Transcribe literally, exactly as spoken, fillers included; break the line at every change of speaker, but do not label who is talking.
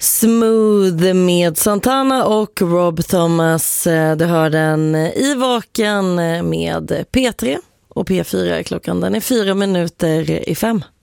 Smooth med Santana och Rob Thomas. Du hör den i Vaken med P tre och P fyra. Klockan den är fyra minuter i fem.